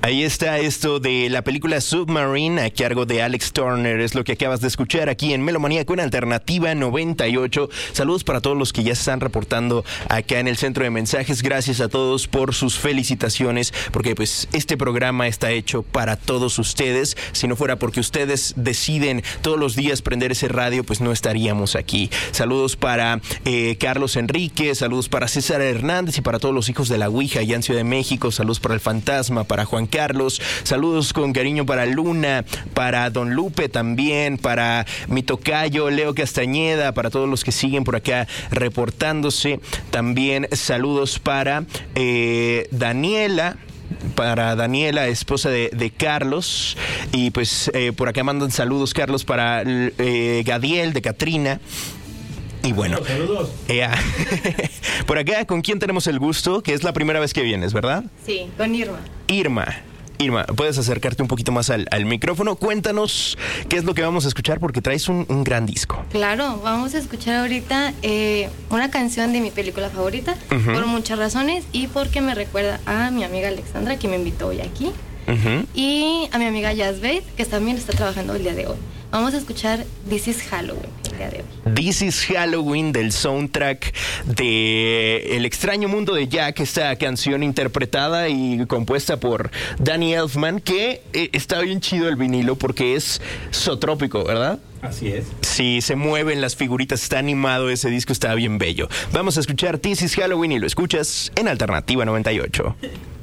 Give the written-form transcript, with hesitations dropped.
Ahí está esto de la película Submarine a cargo de Alex Turner. Es lo que acabas de escuchar aquí en Melomanía con Alternativa 98. Saludos para todos los que ya se están reportando acá en el centro de mensajes. Gracias a todos por sus felicitaciones, porque pues este programa está hecho para todos ustedes. Si no fuera porque ustedes deciden todos los días prender ese radio, pues no estaríamos aquí. Saludos para Carlos Enrique, saludos para César Hernández y para todos los hijos de la Ouija allá en Ciudad de México. Saludos para el Fantasma, para Juan Carlos, saludos con cariño para Luna, para Don Lupe también, para mi tocayo Leo Castañeda, para todos los que siguen por acá reportándose. También saludos para Daniela, esposa de Carlos. Y pues por acá mandan saludos, Carlos, para Gadiel de Catrina. Y bueno, saludos. Por acá, ¿con quién tenemos el gusto? Que es la primera vez que vienes, ¿verdad? Sí, con Irma. Irma, ¿puedes acercarte un poquito más al micrófono? Cuéntanos qué es lo que vamos a escuchar, porque traes un gran disco. Claro, vamos a escuchar ahorita una canción de mi película favorita, por muchas razones, y porque me recuerda a mi amiga Alexandra, que me invitó hoy aquí, y a mi amiga Yazbeth, que también está trabajando el día de hoy. Vamos a escuchar This is Halloween el día de hoy. This is Halloween, del soundtrack de El extraño mundo de Jack, esta canción interpretada y compuesta por Danny Elfman, que está bien chido el vinilo porque es zootrópico, ¿verdad? Así es. Sí, se mueven las figuritas, está animado, ese disco está bien bello. Vamos a escuchar This is Halloween y lo escuchas en Alternativa 98.